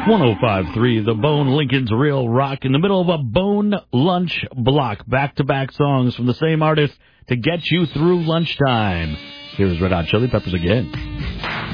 105.3, The Bone, Lincoln's Real Rock, in the middle of a Bone lunch block. Back-to-back songs from the same artist to get you through lunchtime. Here's Red Hot Chili Peppers again.